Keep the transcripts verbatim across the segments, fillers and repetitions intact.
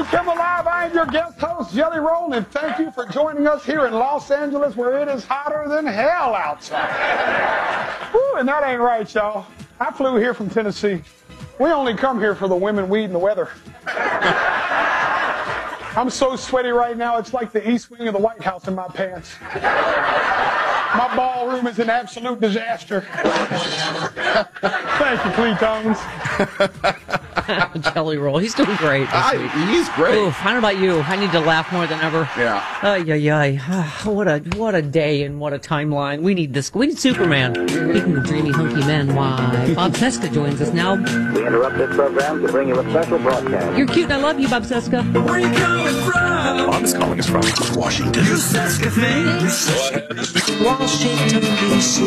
Come Alive. I am your guest host, Jelly Roll, and thank you for joining us here in Los Angeles, where it is hotter than hell outside. Woo, and that ain't right, y'all. I flew here from Tennessee. We only come here for the women, weed, and the weather. I'm so sweaty right now, it's like the east wing of the White House in my pants. My ballroom is an absolute disaster. Thank you, Cletones. Jelly Roll. He's doing great. I, he's great. Oof, I don't know about you. I need to laugh more than ever. Yeah. Ay, ay, ay. What a what a day and what a timeline. We need this. We need Superman. Speaking of dreamy, hunky men, why? Bob Seska joins us now. We interrupt this program to bring you a special broadcast. You're cute and I love you, Bob Seska. Where you coming from? Bob is calling us from Washington. You Seska things. Washington, D C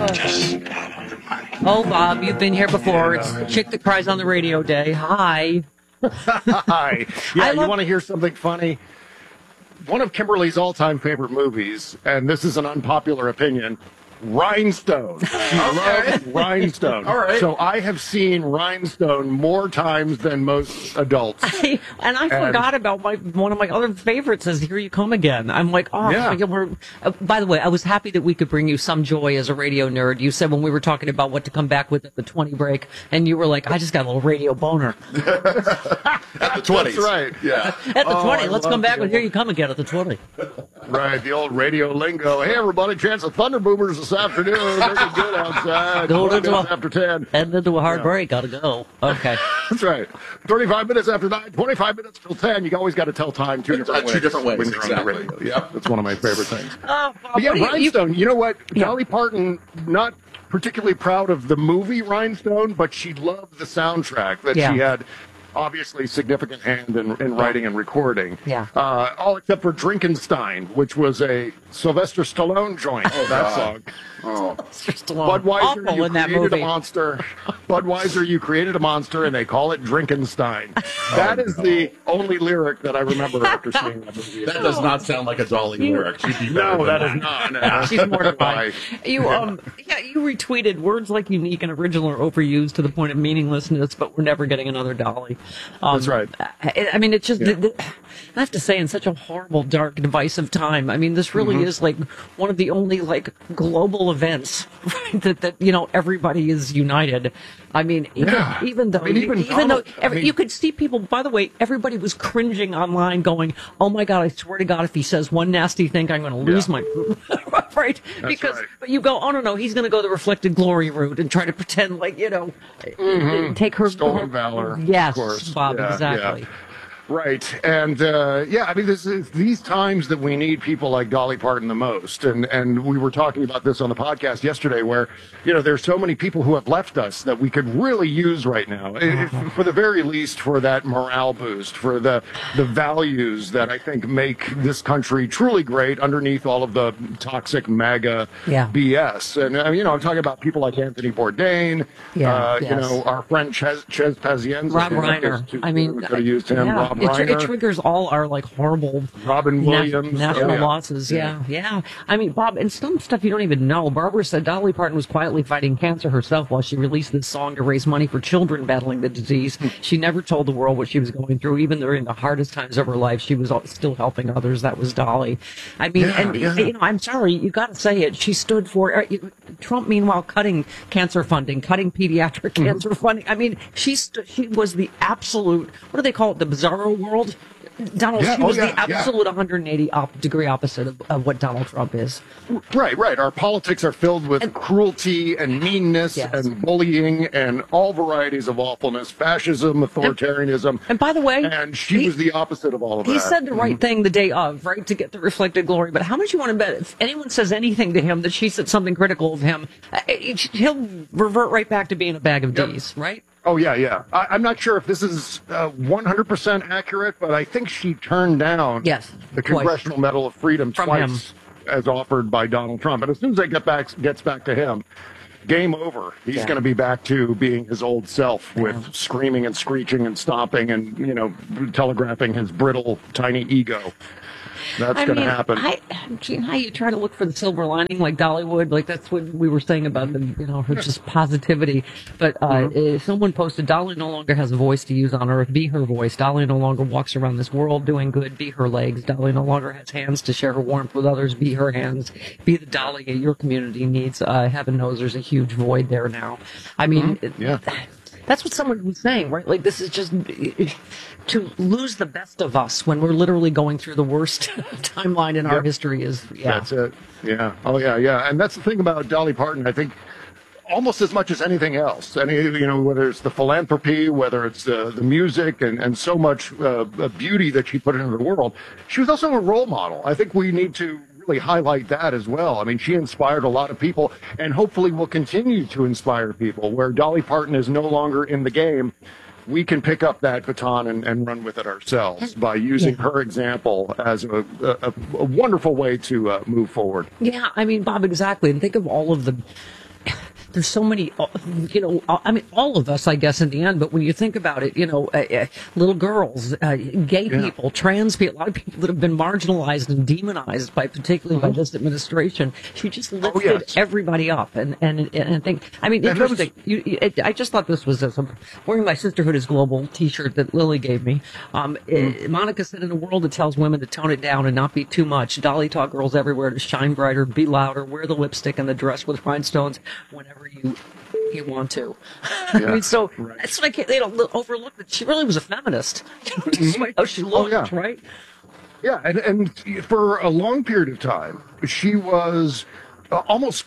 Oh, Bob, you've been here before. It's Chick That Cries on the Radio Day. Hi. Hi. Yeah, I you love- want to hear something funny? One of Kimberly's all-time favorite movies, and this is an unpopular opinion, Rhinestone. She loves Rhinestone. All right. So I have seen Rhinestone more times than most adults. I, and I forgot about my one of my other favorites is Here You Come Again. I'm like, oh, Yeah. my- we're, uh, by the way, I was happy that we could bring you some joy as a radio nerd. You said when we were talking about what to come back with at the twenty break, and you were like, I just got a little radio boner. At the twenties. That's right. Yeah. At the Oh, twenty, I let's love come back the with old- Here You Come Again at the twenty. Right, the old radio lingo. Hey, everybody, chance of thunder boomers this afternoon. Looking good outside. Go twenty to minutes a- after ten. Heading into a hard Yeah. break, gotta go. Okay. That's right. thirty-five minutes after nine, twenty-five minutes till ten. You always got to tell time two different Uh, ways. two different ways, when you're exactly. on the radio. Yep, that's one of my favorite things. Oh, Bob, But yeah, what do you- you- Rhinestone, you know what? Yeah. Dolly Parton, not particularly proud of the movie Rhinestone, but she loved the soundtrack that Yeah. she had. Obviously, significant hand in, in writing and recording. Yeah. Uh, all except for Drinkenstein, which was a Sylvester Stallone joint. Oh, that God. song. Oh. Budweiser, Awful you in that created movie. a monster. Budweiser, you created a monster, and they call it Drinkenstein. That is the only lyric that I remember after seeing that movie. That does not sound like a Dolly lyric. She'd be better No, than that is not. No. She's mortified. Why? You um yeah, you retweeted words like unique and original are overused to the point of meaninglessness, but we're never getting another Dolly. Um, That's right. I, I mean, it's just Yeah. the, the, I have to say, in such a horrible, dark, divisive time. I mean, this really Mm-hmm. is like one of the only like global events right, that that you know everybody is united. I mean, even, Yeah. even though I mean, even even though Donald- every, I mean- you could see people. By the way, everybody was cringing online, going, "Oh my God! I swear to God, if he says one nasty thing, I'm going to lose Yeah. my right." Because right. but you go, "Oh no, no, he's going to go the reflected glory route and try to pretend like you know, take her Stolen valor. Yes, of course. Bob, Yeah, exactly. yeah. Right. And, uh, yeah, I mean, this is these times that we need people like Dolly Parton the most. And, and we were talking about this on the podcast yesterday where, you know, there's so many people who have left us that we could really use right now, if, for the very least, for that morale boost, for the, the values that I think make this country truly great underneath all of the toxic MAGA Yeah. B S. And, uh, you know, I'm talking about people like Anthony Bourdain, Yeah, uh, yes. you know, our friend Ches, Ches Pazienza. Rob You know, Reiner. just too I mean, soon. We could have used him. yeah, Rob it, tr- it Reiner, triggers all our like horrible Robin na- Williams. national Oh, yeah. losses. Yeah. yeah, I mean, Bob, and some stuff you don't even know. Barbara said Dolly Parton was quietly fighting cancer herself while she released this song to raise money for children battling the disease. She never told the world what she was going through, even during the hardest times of her life. She was al- still helping others. That was Dolly. I mean, Yeah, and yeah. you know, I'm sorry, you got to say it. She stood for uh, you- Trump. Meanwhile, cutting cancer funding, cutting pediatric Mm-hmm. cancer funding. I mean, she st- she was the absolute. What do they call it? The bizarro world. Donald, Yeah, she oh, was yeah, the yeah. absolute one hundred eighty op- degree opposite of, of what Donald Trump is. Right, right. Our politics are filled with And- cruelty and meanness Yes. and bullying and all varieties of awfulness, fascism, authoritarianism. And by the way, and she he- was the opposite of all of He that. said the right thing the day of, right, to get the reflected glory. But how much you want to bet if anyone says anything to him that she said something critical of him, uh, it- he'll revert right back to being a bag of Yep. D's, right? Oh, yeah, yeah. I, I'm not sure if this is uh, one hundred percent accurate, but I think she turned down Yes, the twice. Congressional Medal of Freedom From twice as offered by Donald Trump. And as soon as I get back, gets back to him, game over. He's Yeah. going to be back to being his old self with Yeah. screaming and screeching and stomping and, you know, telegraphing his brittle, tiny ego. That's I going to mean, happen. I, Gene, how you try to look for the silver lining like Dollywood, like that's what we were saying about the, you know, her just positivity. But uh, Mm-hmm. if someone posted, Dolly no longer has a voice to use on Earth. Be her voice. Dolly no longer walks around this world doing good. Be her legs. Dolly no longer has hands to share her warmth with others. Be her hands. Be the Dolly your community needs. Uh, heaven knows there's a huge void there now. I mean, Mm-hmm. Yeah. that's what someone was saying, right? Like, this is just to lose the best of us when we're literally going through the worst timeline in our Yep. history is, yeah. That's it. Yeah. Oh, yeah, yeah. And that's the thing about Dolly Parton. I think almost as much as anything else, any, you know, whether it's the philanthropy, whether it's uh, the music and, and so much uh, beauty that she put into the world, she was also a role model. I think we need to really highlight that as well. I mean, she inspired a lot of people and hopefully will continue to inspire people. Where Dolly Parton is no longer in the game, we can pick up that baton and, and run with it ourselves by using Yeah. her example as a, a, a wonderful way to uh, move forward. Yeah, I mean, Bob, exactly. And think of all of the. There's so many, uh, you know, uh, I mean, all of us, I guess, in the end, but when you think about it, you know, uh, uh, little girls, uh, gay Yeah. people, trans people, a lot of people that have been marginalized and demonized by, particularly by this administration, she just lifted yes. everybody up. And, and, and I think, I mean, And that was- interesting. You, you, it, I just thought this was, uh, some, wearing my Sisterhood is Global t-shirt that Lily gave me. Um, uh, Monica said, in a world that tells women to tone it down and not be too much, Dolly taught girls everywhere to shine brighter, be louder, wear the lipstick and the dress with rhinestones whenever you you want to. I Yeah, mean, so right. that's what I can't, they don't look- overlook that she really was a feminist. You know, despite how she looked, yeah. right? Yeah, and, and for a long period of time, she was uh, almost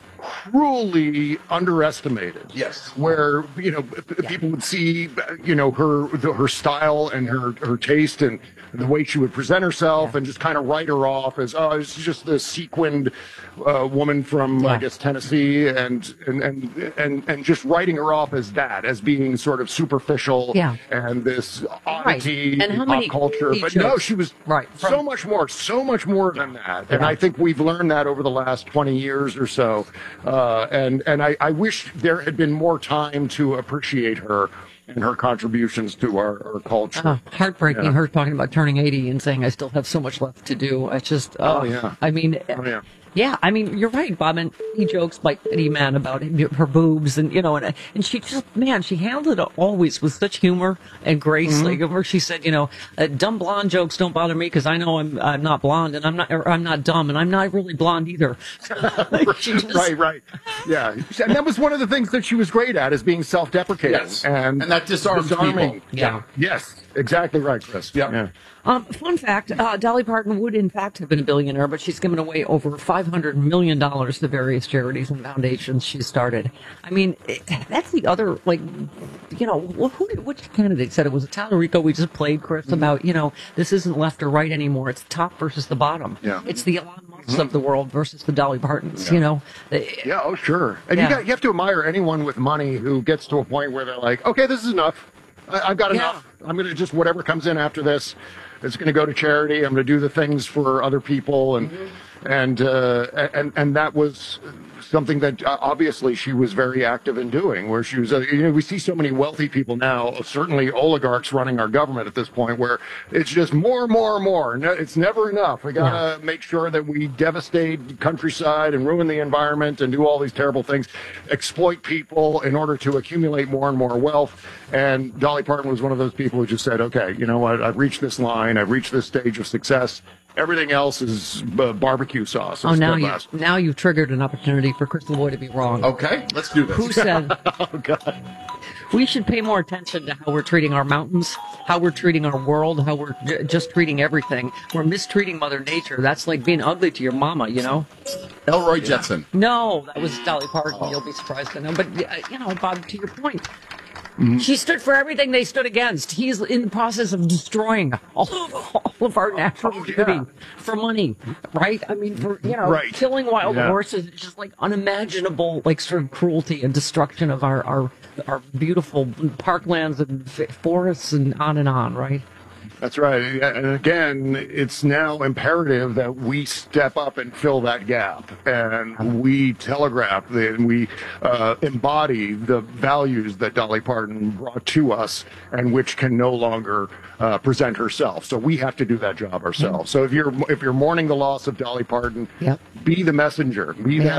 cruelly underestimated. Yes. Where, you know, p- people would see, uh, you know, her the, her style and her, her taste and the way she would present herself and just kind of write her off as, oh, it's just this sequined uh, woman from, I Yeah. guess, Tennessee, and, and, and, and, and just writing her off as that, as being sort of superficial Yeah. and this oddity And how in many pop culture. But jokes- no, she was Right. so From- much more, so much more than that. And Yeah. I think we've learned that over the last twenty years or so. Uh, and and I, I wish there had been more time to appreciate her and her contributions to our, our culture. Uh, heartbreaking, Yeah. her talking about turning eighty and saying, I still have so much left to do. It's just, uh, Oh, yeah. I mean, Oh, yeah. yeah, I mean, you're right, Bob. And he jokes like Eddie Man about her boobs and, you know, and, and she just, man, she handled it always with such humor and grace. Mm-hmm. Like, where she said, you know, uh, dumb blonde jokes don't bother me because I know I'm, I'm not blonde and I'm not, or I'm not dumb and I'm not really blonde either. Like, she just- Right, right. Yeah. And that was one of the things that she was great at, is being self-deprecating. Yes. And, And that disarms disarming. people. Yeah. Yes, exactly right, Chris. Yep. Yeah. Um, fun fact, uh, Dolly Parton would in fact have been a billionaire, but she's given away over five hundred million dollars to various charities and foundations she started. I mean, it, that's the other, like, you know, wh- who, which candidate said it? Was it Tallarico we just played, Chris, about, you know, this isn't left or right anymore. It's the top versus the bottom. Yeah. It's the Elon Musks of the world versus the Dolly Partons, you know. Yeah, oh, sure. And Yeah. you got you have to admire anyone with money who gets to a point where they're like, okay, this is enough. I, I've got Yeah. enough. I'm going to just, whatever comes in after this, it's going to go to charity. I'm going to do the things for other people. And, and, uh, and, and that was something that uh, obviously she was very active in doing, where she was, uh, you know, we see so many wealthy people now, certainly oligarchs running our government at this point, where it's just more, more, more. No, it's never enough. We got to make sure that we devastate the countryside and ruin the environment and do all these terrible things, exploit people in order to accumulate more and more wealth. And Dolly Parton was one of those people who just said, okay, you know what, I've reached this line, I've reached this stage of success. Everything else is uh, barbecue sauce. Oh, It's now the you best. now you've triggered an opportunity for Crystal Boy to be wrong. Okay, let's do this. Who said Oh, God. we should pay more attention to how we're treating our mountains, how we're treating our world, how we're j- just treating everything? We're mistreating Mother Nature. That's like being ugly to your mama, you know? Elroy Jetson. No, that was Dolly Parton. You'll be surprised to know. But, uh, you know, Bob, to your point, she stood for everything they stood against. He's in the process of destroying all of, all of our natural Oh, yeah. beauty for money, right? I mean, for, you know, Right. killing wild Yeah. horses is just like unimaginable, like sort of cruelty and destruction of our, our, our beautiful parklands and f- forests and on and on, right? That's right. And again, it's now imperative that we step up and fill that gap. And we telegraph and we uh, embody the values that Dolly Parton brought to us and which can no longer uh, present herself. So we have to do that job ourselves. So if you're if you're mourning the loss of Dolly Parton, Yep. be the messenger. Be Yeah.